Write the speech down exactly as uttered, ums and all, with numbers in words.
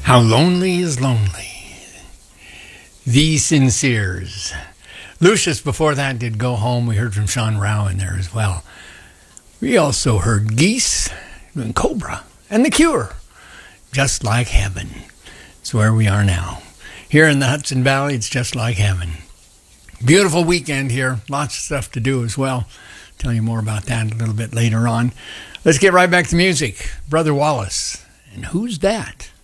How lonely is lonely. The Sinceres. Lucius before that did Go Home. We heard from Sean Rao in there as well. We also heard Geese and Cobra and The Cure. Just Like Heaven. It's where we are now. Here in the Hudson Valley, it's just like heaven. Beautiful weekend here. Lots of stuff to do as well. Tell you more about that a little bit later on. Let's get right back to music. Brother Wallace. And Who's That?